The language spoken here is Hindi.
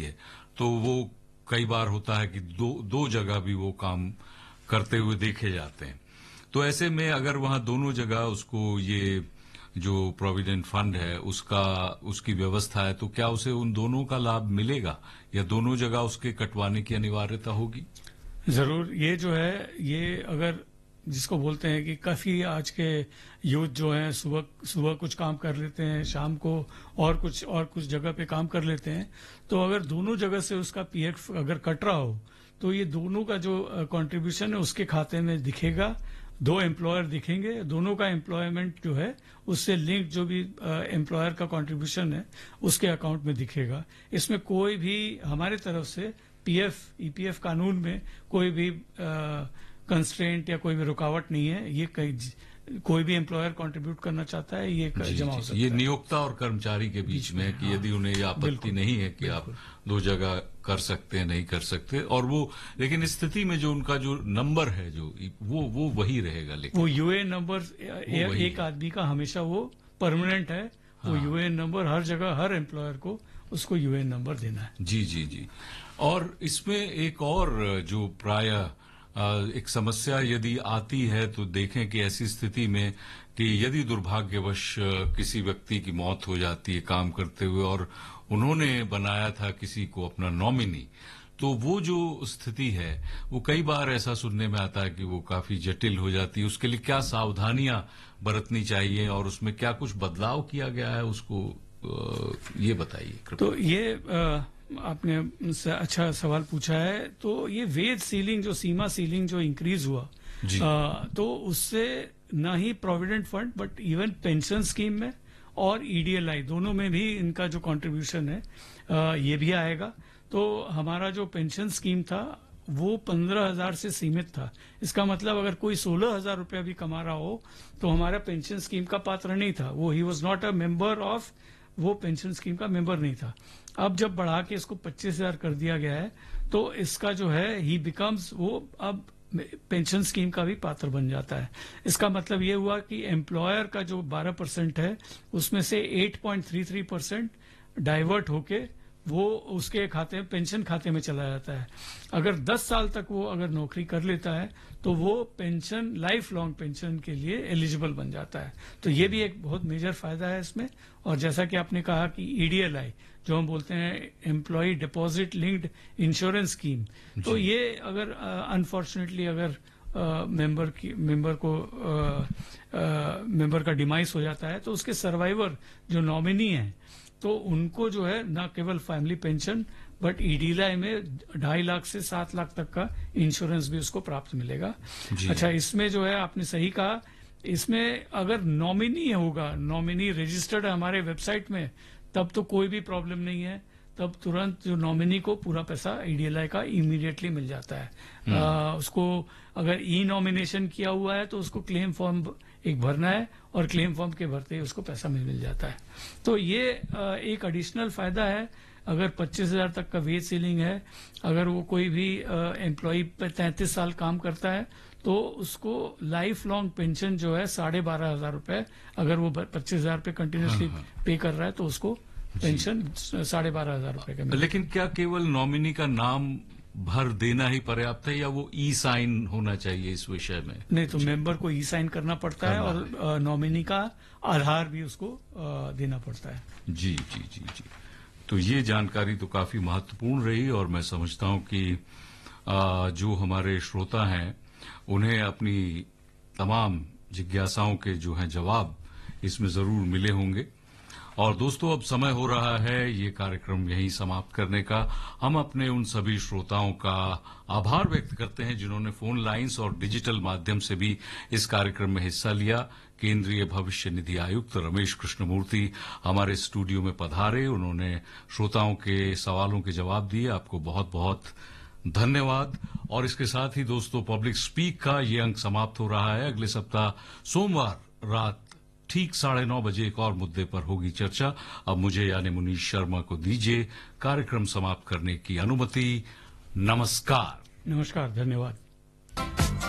है, तो वो कई बार होता है कि दो जगह भी वो काम करते हुए देखे जाते हैं। तो ऐसे में अगर वहां दोनों जगह उसको ये जो प्रोविडेंट फंड है उसकी व्यवस्था है, तो क्या उसे उन दोनों का लाभ मिलेगा या दोनों जगह उसके कटवाने की अनिवार्यता होगी? जरूर। ये जो है, ये अगर जिसको बोलते हैं कि काफी आज के यूथ जो है सुबह सुबह कुछ काम कर लेते हैं, शाम को और कुछ जगह पे काम कर लेते हैं, तो अगर दोनों जगह से उसका पीएफ अगर कट रहा हो तो ये दोनों का जो कंट्रीब्यूशन है उसके खाते में दिखेगा। दो एम्प्लॉयर दिखेंगे, दोनों का एम्प्लॉयमेंट जो है उससे लिंक जो भी एम्प्लॉयर का कंट्रीब्यूशन है उसके अकाउंट में दिखेगा। इसमें कोई भी हमारे तरफ से पीएफ ईपीएफ कानून में कोई भी कंस्ट्रेंट या कोई भी रुकावट नहीं है। ये कोई भी एम्प्लॉयर कंट्रीब्यूट करना चाहता है, ये जमा हो सकता है। ये नियोक्ता और कर्मचारी के बीच में है कि यदि उन्हें ये आपत्ति नहीं है कि आप दो जगह कर सकते हैं, नहीं कर सकते, और वो लेकिन इस स्थिति में जो उनका जो नंबर है जो वो वही रहेगा। लेकिन वो यूएएन नंबर एक आदमी का हमेशा वो परमानेंट है। वो यूएएन नंबर हर जगह हर एम्प्लॉयर को उसको यूएएन नंबर देना है। जी जी जी। और इसमें एक और जो प्रायः एक समस्या यदि आती है तो देखें कि ऐसी स्थिति में कि यदि दुर्भाग्यवश किसी व्यक्ति की मौत हो जाती है काम करते हुए और उन्होंने बनाया था किसी को अपना नॉमिनी, तो वो जो स्थिति है वो कई बार ऐसा सुनने में आता है कि वो काफी जटिल हो जाती है। उसके लिए क्या सावधानियां बरतनी चाहिए और उसमें क्या कुछ बदलाव किया गया है, उसको ये बताइए। तो ये आपने अच्छा सवाल पूछा है। तो ये वेज सीलिंग जो सीमा सीलिंग जो इंक्रीज हुआ तो उससे न ही provident fund but even pension scheme में और ईडीएलआई दोनों में भी इनका जो कंट्रीब्यूशन है ये भी आएगा। तो हमारा जो पेंशन स्कीम था वो 15,000 से सीमित था। इसका मतलब अगर कोई 16,000 रुपया भी कमा रहा हो तो हमारा पेंशन स्कीम का पात्र नहीं था। वो he was not a member of, वो पेंशन स्कीम का मेंबर नहीं था। अब जब बढ़ा के इसको 25,000 कर दिया गया है तो इसका जो है ही बिकम्स, वो अब पेंशन स्कीम का भी पात्र बन जाता है। इसका मतलब ये हुआ कि एम्प्लॉयर का जो 12% है उसमें से 8.33% डाइवर्ट होके वो उसके खाते में, पेंशन खाते में चला जाता है। अगर 10 साल तक वो अगर नौकरी कर लेता है तो वो पेंशन, लाइफ लॉन्ग पेंशन के लिए एलिजिबल बन जाता है। तो ये भी एक बहुत मेजर फायदा है इसमें। और जैसा कि आपने कहा कि ईडीएलआई जो हम बोलते हैं employ deposit linked insurance scheme, तो ये अगर अनफॉर्चुनेटली अगर मेंबर का डिमाइस हो जाता है तो उसके सर्वाइवर जो नॉमिनी है तो उनको जो है न केवल फैमिली पेंशन बट ईडीएलआई में 2.5 लाख से 7 लाख तक का इंश्योरेंस भी उसको प्राप्त मिलेगा। अच्छा, इसमें जो है आपने सही कहा, इसमें अगर नॉमिनी होगा, नॉमिनी रजिस्टर्ड है हमारे वेबसाइट में, तब तो कोई भी प्रॉब्लम नहीं है। तब तुरंत जो नॉमिनी को पूरा पैसा ईडीएलआई का इमीडिएटली मिल जाता है। उसको अगर ई नॉमिनेशन किया हुआ है तो उसको क्लेम फॉर्म एक भरना है और क्लेम फॉर्म के भरते ही उसको पैसा मिल जाता है। तो ये एक एडिशनल फायदा है। अगर 25,000 तक का वेज सीलिंग है, अगर वो कोई भी एम्प्लॉय 33 साल काम करता है तो उसको लाइफ लॉन्ग पेंशन जो है 12,500 रुपए, अगर वो 25,000 पे कंटिन्यूसली पे कर रहा है तो उसको पेंशन 12,500 रुपए का मिलेगा। लेकिन क्या केवल नॉमिनी का नाम भर देना ही पर्याप्त है या वो ई साइन होना चाहिए इस विषय में? नहीं, तो मेंबर को ई साइन करना पड़ता है और नॉमिनी का आधार भी उसको देना पड़ता है। जी जी जी जी। तो ये जानकारी तो काफी महत्वपूर्ण रही और मैं समझता हूं कि जो हमारे श्रोता हैं उन्हें अपनी तमाम जिज्ञासाओं के जो हैं जवाब इसमें जरूर मिले होंगे। और दोस्तों, अब समय हो रहा है ये कार्यक्रम यहीं समाप्त करने का। हम अपने उन सभी श्रोताओं का आभार व्यक्त करते हैं जिन्होंने फोन लाइंस और डिजिटल माध्यम से भी इस कार्यक्रम में हिस्सा लिया। केंद्रीय भविष्य निधि आयुक्त रमेश कृष्णमूर्ति हमारे स्टूडियो में पधारे, उन्होंने श्रोताओं के सवालों के जवाब दिए। आपको बहुत बहुत धन्यवाद। और इसके साथ ही दोस्तों, पब्लिक स्पीक का ये अंक समाप्त हो रहा है। अगले सप्ताह सोमवार रात ठीक 9:30 बजे एक और मुद्दे पर होगी चर्चा। अब मुझे यानी मुनीश शर्मा को दीजिए कार्यक्रम समाप्त करने की अनुमति। नमस्कार। नमस्कार, धन्यवाद।